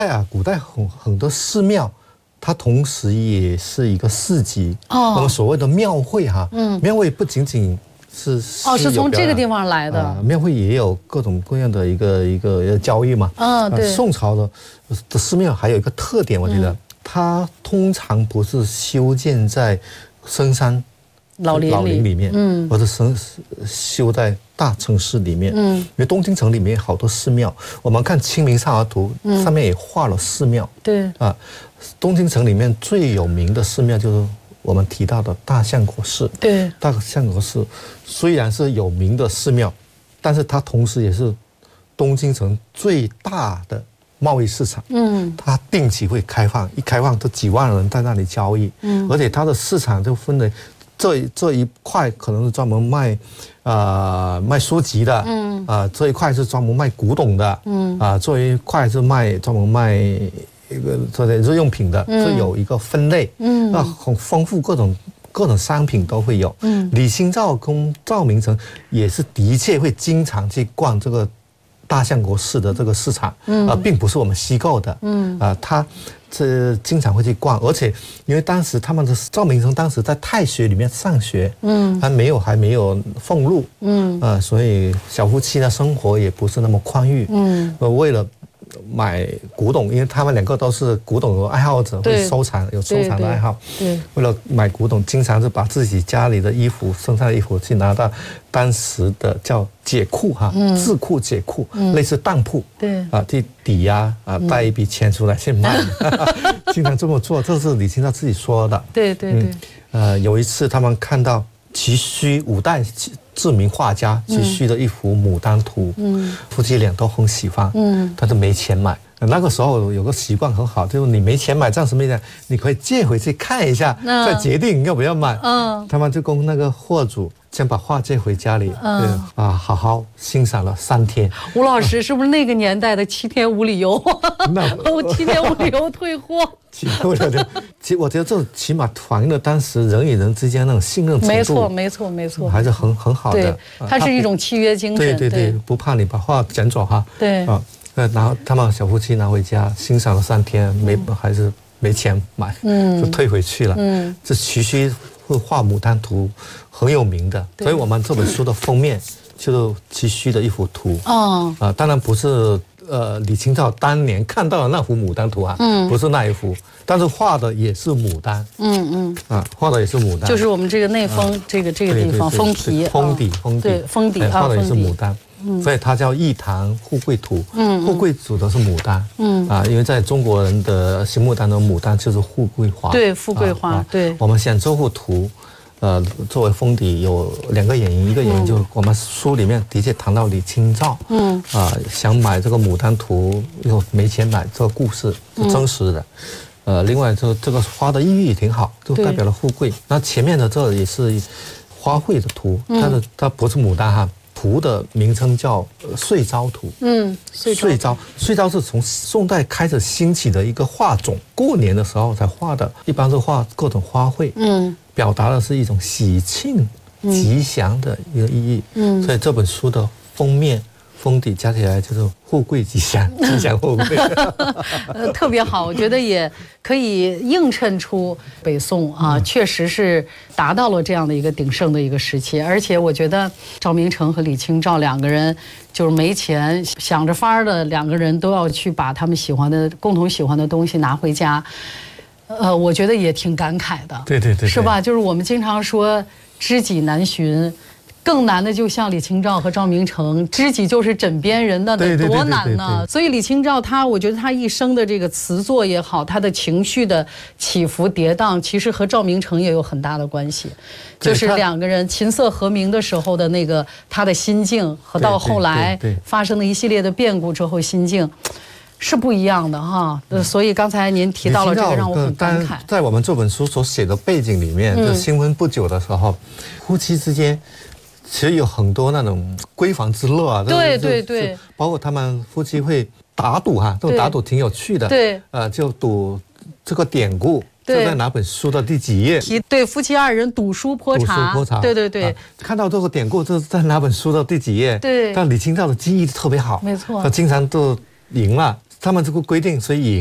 古代很多寺庙，它同时也是一个市集。那么所谓的庙会庙会不仅仅是从这个地方来的。 庙会也有各种各样的一个交易嘛。 对。 宋朝的寺庙还有一个特点，我觉得它通常不是修建在深山老林里面，或者修在大城市里面，因为东京城里面好多寺庙，我们看《清明上河图》上面也画了寺庙。对东京城里面最有名的寺庙就是我们提到的大相国寺。对，大相国寺虽然是有名的寺庙，但是它同时也是东京城最大的贸易市场。它定期会开放，一开放都几万人在那里交易。而且它的市场就分为这一块可能是专门卖书籍的，这一块是专门卖古董的，这一块是专门卖一个这些日用品的，这有一个分类，很丰富，各种商品都会有。李清照跟赵明诚也是的确会经常去逛这个大相国寺的这个市场，并不是我们虚构的，他这经常会去逛，而且因为当时赵明诚当时在太学里面上学，还没有俸禄，所以小夫妻的生活也不是那么宽裕，为了买古董，因为他们两个都是古董的爱好者，会有收藏的爱好。为了买古董，经常是把自己家里的衣服、剩下的衣服去拿到当时的叫解库智库解库，类似当铺，去抵押带一笔钱出来去卖，经常这么做。这是李清照自己说的。有一次他们看到齐圩五代知名画家齐圩的一幅《牡丹图》，夫妻俩都很喜欢，但是没钱买。那个时候有个习惯很好，就是你没钱买，暂时没钱，你可以借回去看一下，再决定要不要买。他们就跟那个货主先把画借回家里，好好欣赏了3天。 吴老师是不是那个年代的7天无理由？7天无理由退货。 我觉得这起码反映了当时人与人之间那种信任程度。 没错， 还是很好的。 它是一种契约精神。 对，不怕你把画捡走然后他们小夫妻拿回家欣赏了3天，还是没钱买，就退回去了。这齐圩会画《牡丹图》很有名的，所以我们这本书的封面就是齐圩的一幅图。当然不是李清照当年看到的那幅牡丹图不是那一幅，但是画的也是牡丹。画的也是牡丹， 就是我们这个内封这个地方封皮， 封底，画的也是牡丹。所以它叫《一唐富贵图》，富贵指的是牡丹，因为在中国人的心目当中，牡丹就是富贵花， 富贵花。 我们选这幅图，作为封底有2个原因，一个原因就是我们书里面的确谈到李清照，想买这个牡丹图又没钱买，这个故事是真实的。另外这个花的寓意挺好，就代表了富贵。那前面的这也是花卉的图，它不是牡丹图的名称叫岁朝图。岁朝是从宋代开始兴起的一个画种，过年的时候才画的，一般是画各种花卉，表达的是一种喜庆吉祥的一个意义。所以这本书的封面封底加起来就是富贵吉祥，吉祥富贵。 特别好，我觉得也可以映衬出北宋确实是达到了这样的一个鼎盛的一个时期。而且我觉得赵明诚和李清照2个人就是没钱，想着法儿的2个人都要去把他们共同喜欢的东西拿回家。我觉得也挺感慨的。对，是吧？就是我们经常说知己难寻。更难的就像李清照和赵明诚，知己就是枕边人，那得多难呢？所以李清照我觉得她一生的这个词作也好，她的情绪的起伏跌宕，其实和赵明诚也有很大的关系。就是2个人琴瑟和鸣的时候的那个他的心境，和到后来发生的一系列的变故之后心境是不一样的所以刚才您提到了这个，让我很感慨。 在我们这本书所写的背景里面，就新婚不久的时候，夫妻之间其实有很多那种闺房之乐对， 包括他们夫妻会打赌这种打赌挺有趣的。就赌这个典故，就在哪本书的第几页？ 对，夫妻2人赌书泼茶。对， 看到这个典故，这是在哪本书的第几页？但李清照的记忆特别好， 没错， 他经常都赢了。 他们这个规定，所以